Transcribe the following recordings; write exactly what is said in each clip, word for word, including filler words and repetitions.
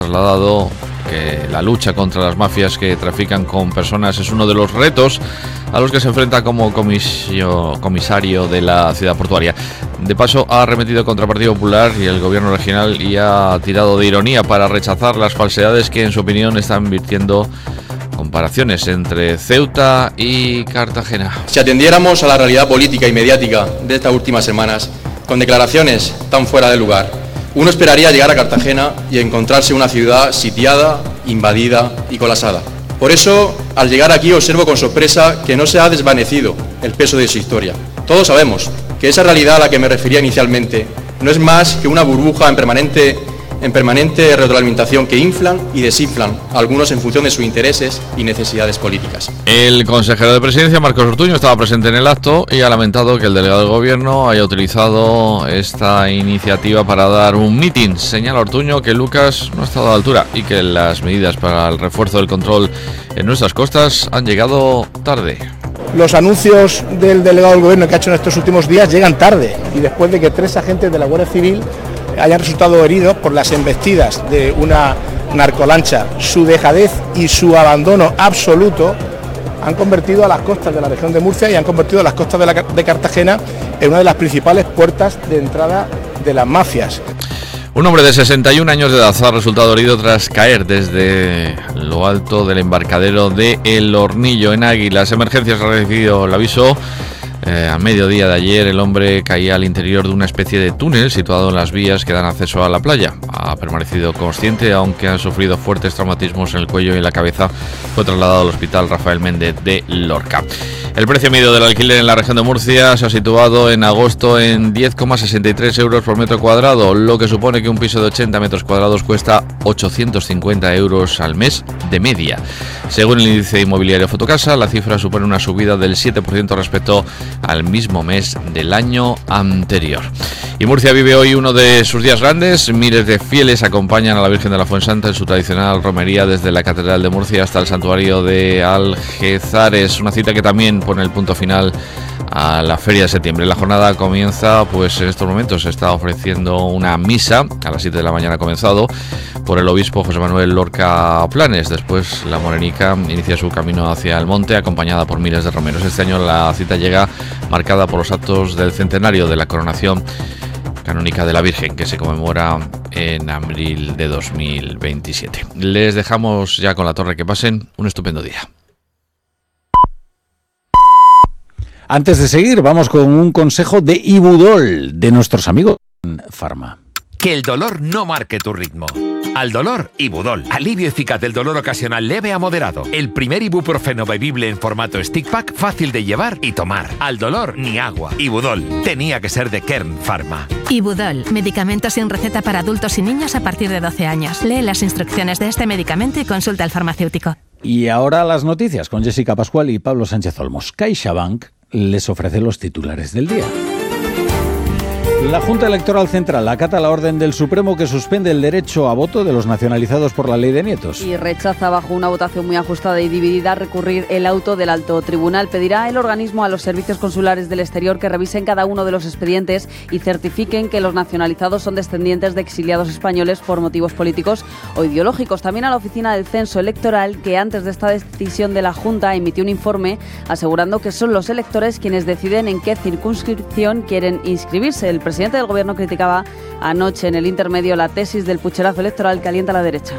Trasladado que la lucha contra las mafias que trafican con personas es uno de los retos a los que se enfrenta como comisio, comisario de la ciudad portuaria. De paso, ha arremetido contra el Partido Popular y el gobierno regional y ha tirado de ironía para rechazar las falsedades que, en su opinión, están virtiendo comparaciones entre Ceuta y Cartagena. Si atendiéramos a la realidad política y mediática de estas últimas semanas, con declaraciones tan fuera de lugar, uno esperaría llegar a Cartagena y encontrarse una ciudad sitiada, invadida y colapsada. Por eso, al llegar aquí observo con sorpresa que no se ha desvanecido el peso de su historia. Todos sabemos que esa realidad a la que me refería inicialmente no es más que una burbuja en permanente, en permanente retroalimentación que inflan y desinflan a algunos en función de sus intereses y necesidades políticas. El consejero de Presidencia, Marcos Ortuño, estaba presente en el acto y ha lamentado que el delegado del Gobierno haya utilizado esta iniciativa para dar un mitin. Señala Ortuño que Lucas no ha estado a la altura y que las medidas para el refuerzo del control en nuestras costas han llegado tarde. Los anuncios del delegado del Gobierno que ha hecho en estos últimos días llegan tarde, y después de que tres agentes de la Guardia Civil hayan resultado heridos por las embestidas de una narcolancha. Su dejadez y su abandono absoluto han convertido a las costas de la región de Murcia y han convertido a las costas de, la, de Cartagena en una de las principales puertas de entrada de las mafias. Un hombre de sesenta y un años de edad ha resultado herido tras caer desde lo alto del embarcadero de El Hornillo, en Águilas. Emergencias ha recibido el aviso. Eh, a mediodía de ayer el hombre caía al interior de una especie de túnel situado en las vías que dan acceso a la playa. Ha permanecido consciente, aunque ha sufrido fuertes traumatismos en el cuello y en la cabeza. Fue trasladado al hospital Rafael Méndez de Lorca. El precio medio del alquiler en la región de Murcia se ha situado en agosto en diez coma sesenta y tres euros por metro cuadrado, lo que supone que un piso de ochenta metros cuadrados cuesta ochocientos cincuenta euros al mes de media. Según el índice inmobiliario Fotocasa, la cifra supone una subida del siete por ciento respecto al mismo mes del año anterior. Y Murcia vive hoy uno de sus días grandes. Miles de fieles acompañan a la Virgen de la Fuensanta en su tradicional romería desde la Catedral de Murcia hasta el santuario de Algezares, una cita que también pone el punto final a la Feria de Septiembre. La jornada comienza, pues en estos momentos se está ofreciendo una misa, a las siete de la mañana ha comenzado, por el obispo José Manuel Lorca Planes. Después la morenica inicia su camino hacia el monte, acompañada por miles de romeros. Este año la cita llega marcada por los actos del centenario de la coronación canónica de la Virgen, que se conmemora en abril de dos mil veintisiete. Les dejamos ya con la torre. Que pasen un estupendo día. Antes de seguir, vamos con un consejo de Ibudol, de nuestros amigos Pharma. Que el dolor no marque tu ritmo. Al dolor, Ibudol. Alivio eficaz del dolor ocasional leve a moderado. El primer ibuprofeno bebible en formato stick pack, fácil de llevar y tomar. Al dolor, ni agua. Ibudol. Tenía que ser de Kern Pharma. Ibudol. Medicamento sin receta para adultos y niños a partir de doce años. Lee las instrucciones de este medicamento y consulta al farmacéutico. Y ahora las noticias con Jessica Pascual y Pablo Sánchez Olmos. CaixaBank les ofrece los titulares del día. La Junta Electoral Central acata la orden del Supremo que suspende el derecho a voto de los nacionalizados por la ley de nietos. Y rechaza, bajo una votación muy ajustada y dividida, recurrir el auto del alto tribunal. Pedirá el organismo a los servicios consulares del exterior que revisen cada uno de los expedientes y certifiquen que los nacionalizados son descendientes de exiliados españoles por motivos políticos o ideológicos. También a la Oficina del Censo Electoral, que antes de esta decisión de la Junta emitió un informe asegurando que son los electores quienes deciden en qué circunscripción quieren inscribirse. El El presidente del Gobierno criticaba anoche en el intermedio la tesis del pucherazo electoral que alienta a la derecha.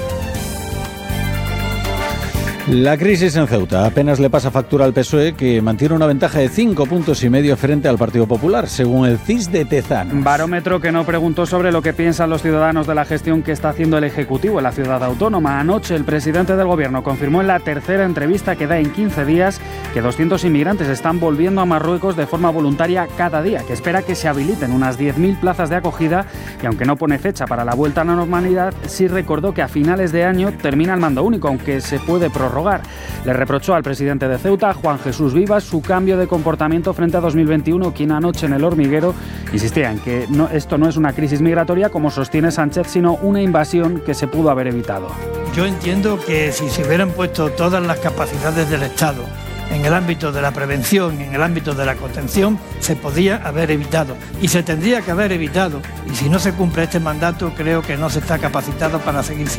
La crisis en Ceuta apenas le pasa factura al P S O E, que mantiene una ventaja de cinco puntos y medio frente al Partido Popular, según el C I S de Tezanos. Barómetro que no preguntó sobre lo que piensan los ciudadanos de la gestión que está haciendo el Ejecutivo en la ciudad autónoma. Anoche el presidente del Gobierno confirmó en la tercera entrevista que da en quince días que doscientos inmigrantes están volviendo a Marruecos de forma voluntaria cada día, que espera que se habiliten unas diez mil plazas de acogida y, aunque no pone fecha para la vuelta a la normalidad, sí recordó que a finales de año termina el mando único, aunque se puede prorrogar. Le reprochó al presidente de Ceuta, Juan Jesús Vivas, su cambio de comportamiento frente a dos mil veintiuno, quien anoche en El Hormiguero insistía en que no, esto no es una crisis migratoria, como sostiene Sánchez, sino una invasión que se pudo haber evitado. Yo entiendo que si se hubieran puesto todas las capacidades del Estado en el ámbito de la prevención, en el ámbito de la contención, se podía haber evitado y se tendría que haber evitado. Y si no se cumple este mandato, creo que no se está capacitado para seguir siendo